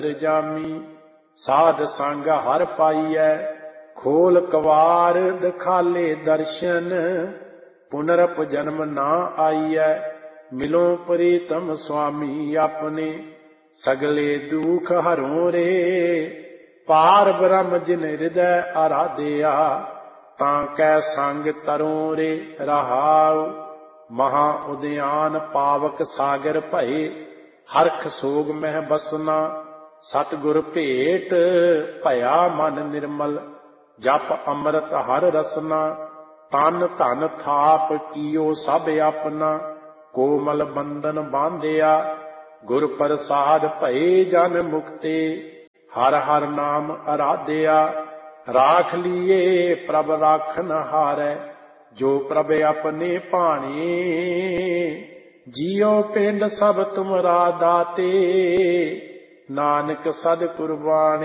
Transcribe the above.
जामी साध संग हर पाईऐ खोल कवार दिखाले दर्शन पुनरप जन्म ना आईऐ मिलो प्रीतम स्वामी अपने सगले दुख हरों रे पार ब्रह्म जिन हृदय आराध्या ताकै संग तरों रे रहाओ महा उद्यान पावक सागर भये हरख सोग मह बसना सतगुर भेट भया मन निर्मल जप अमृत हर रसना तन धन थाप कियो सब अपना कोमल बंधन बांधिया गुर प्रसाद भये जन मुक्ते हर हर नाम आराध्या राख लिये प्रभ राखन हारै जो प्रभ अपने भाने जियो पिंड सब तुमरा दाते नानक सद कुर्बानी।